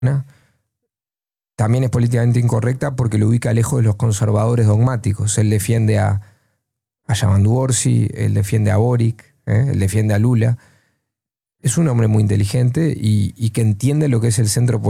también es políticamente incorrecta porque lo ubica lejos de los conservadores dogmáticos. Él defiende a Yamandu Orsi, él defiende a Boric, él defiende a Lula. Es un hombre muy inteligente y que entiende lo que es el centro político